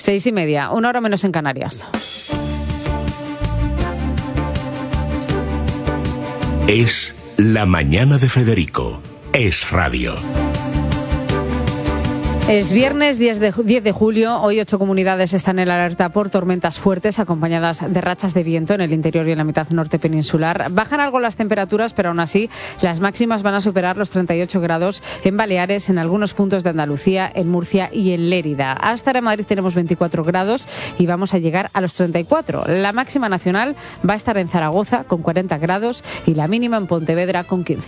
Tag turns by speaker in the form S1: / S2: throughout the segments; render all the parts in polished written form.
S1: 6:30, 1 hora menos en Canarias.
S2: Es la mañana de Federico. Es radio.
S1: Es viernes 10 de julio. Hoy 8 comunidades están en alerta por tormentas fuertes acompañadas de rachas de viento en el interior y en la mitad norte peninsular. Bajan algo las temperaturas, pero aún así las máximas van a superar los 38 grados en Baleares, en algunos puntos de Andalucía, en Murcia y en Lérida. Hasta ahora en Madrid tenemos 24 grados y vamos a llegar a los 34. La máxima nacional va a estar en Zaragoza con 40 grados y la mínima en Pontevedra con 15.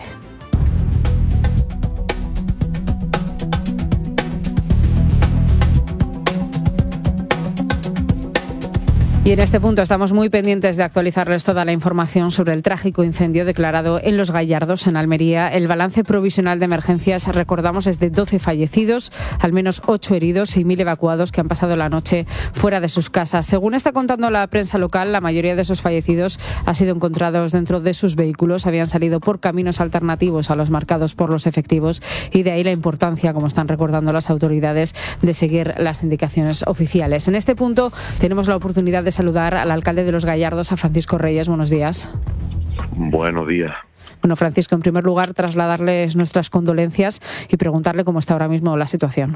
S1: Y en este punto estamos muy pendientes de actualizarles toda la información sobre el trágico incendio declarado en Los Gallardos, en Almería. El balance provisional de emergencias, recordamos, es de 12 fallecidos, al menos 8 heridos y 1.000 evacuados que han pasado la noche fuera de sus casas. Según está contando la prensa local, la mayoría de esos fallecidos han sido encontrados dentro de sus vehículos, habían salido por caminos alternativos a los marcados por los efectivos y de ahí la importancia, como están recordando las autoridades, de seguir las indicaciones oficiales. En este punto tenemos la oportunidad de saludar al alcalde de Los Gallardos, a Francisco Reyes. Buenos días.
S3: Buenos días.
S1: Bueno, Francisco, en primer lugar, trasladarles nuestras condolencias y preguntarle cómo está ahora mismo la situación.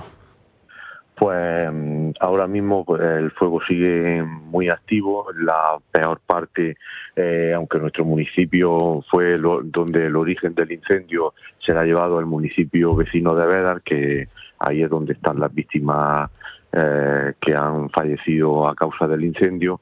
S3: Pues ahora mismo el fuego sigue muy activo. La peor parte, aunque nuestro municipio fue donde el origen del incendio, se la ha llevado el municipio vecino de Bédar, que ahí es donde están las víctimas que han fallecido a causa del incendio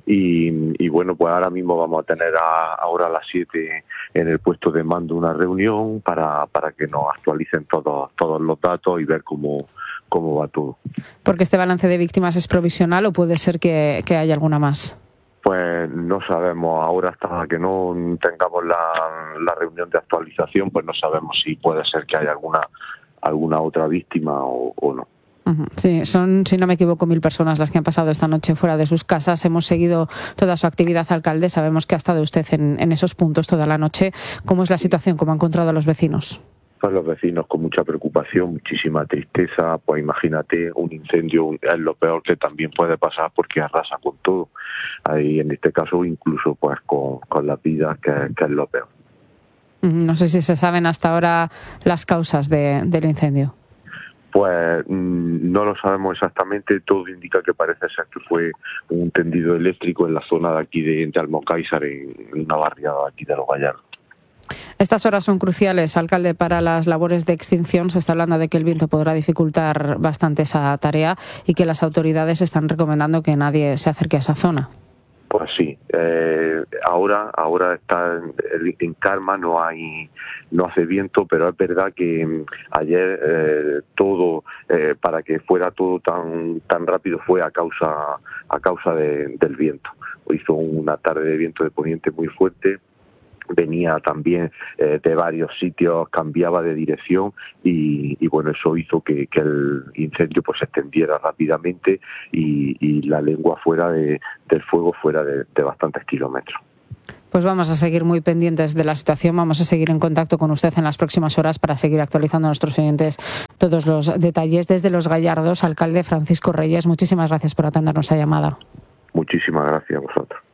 S3: y bueno, pues ahora mismo vamos a tener ahora a las 7 en el puesto de mando una reunión para que nos actualicen todos los datos y ver cómo va todo.
S1: ¿Porque este balance de víctimas es provisional o puede ser que haya alguna más?
S3: Pues no sabemos, ahora hasta que no tengamos la reunión de actualización, pues no sabemos si puede ser que haya alguna otra víctima o no.
S1: Sí, son, si no me equivoco, 1.000 personas las que han pasado esta noche fuera de sus casas. Hemos seguido toda su actividad, alcalde. Sabemos que ha estado usted en esos puntos toda la noche. ¿Cómo es la situación? ¿Cómo ha encontrado a los vecinos?
S3: Pues los vecinos con mucha preocupación, muchísima tristeza. Pues imagínate, un incendio es lo peor que también puede pasar porque arrasa con todo. Ahí, en este caso, incluso pues con las vidas, que es lo peor.
S1: No sé si se saben hasta ahora las causas del incendio.
S3: Pues no lo sabemos exactamente, todo indica que parece ser que fue un tendido eléctrico en la zona de aquí de Almocáizar, en una barriada aquí de Los Gallardos.
S1: Estas horas son cruciales, alcalde, para las labores de extinción. Se está hablando de que el viento podrá dificultar bastante esa tarea y que las autoridades están recomendando que nadie se acerque a esa zona.
S3: Pues sí, ahora está en calma, no hace viento, pero es verdad que ayer todo, para que fuera todo tan rápido, fue a causa del viento. Hizo una tarde de viento de poniente muy fuerte. Venía también de varios sitios, cambiaba de dirección y bueno, eso hizo que el incendio pues se extendiera rápidamente y la lengua del fuego fuera de bastantes kilómetros.
S1: Pues vamos a seguir muy pendientes de la situación, vamos a seguir en contacto con usted en las próximas horas para seguir actualizando a nuestros oyentes todos los detalles. Desde Los Gallardos, alcalde Francisco Reyes, muchísimas gracias por atendernos a llamada.
S3: Muchísimas gracias a vosotros.